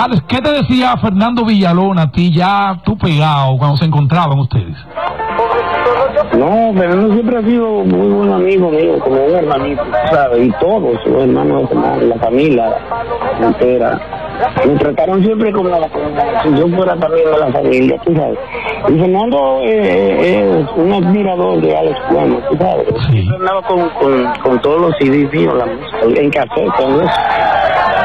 Alex, ¿qué te decía Fernando Villalona a ti, ya tú pegado, cuando se encontraban ustedes? No, Fernando siempre ha sido muy buen amigo mío, como un hermanito, ¿sabes? Y todos los hermanos de la familia entera. Me trataron siempre como si yo fuera también de la familia, tú sabes. Y Fernando es un admirador de Alex Bueno, tú sabes. Sí. Siempre andaba con todos los CDs míos, la música, en cassette, con eso.